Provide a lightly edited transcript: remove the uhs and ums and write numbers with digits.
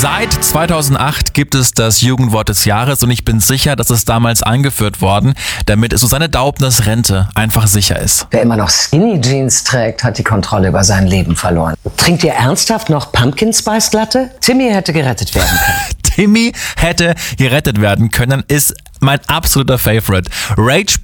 Seit 2008 gibt es das Jugendwort des Jahres und ich bin sicher, dass es damals eingeführt worden, damit Susanne Daubners Rente einfach sicher ist. Wer immer noch Skinny Jeans trägt, hat die Kontrolle über sein Leben verloren. Trinkt ihr ernsthaft noch Pumpkin Spice Latte? Timmy hätte gerettet werden können. Timmy hätte gerettet werden können, ist mein absoluter Favorite. Rage